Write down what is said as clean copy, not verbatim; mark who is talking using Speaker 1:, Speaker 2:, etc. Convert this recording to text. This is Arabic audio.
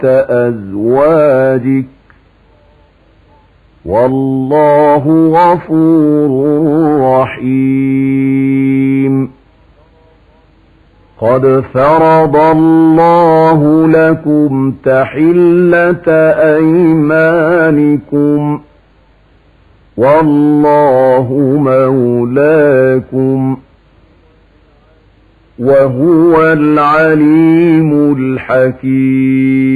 Speaker 1: أزواجك والله غفور رحيم قد فرض الله لكم تحلة أيمانكم والله مولاكم وهو العليم الحكيم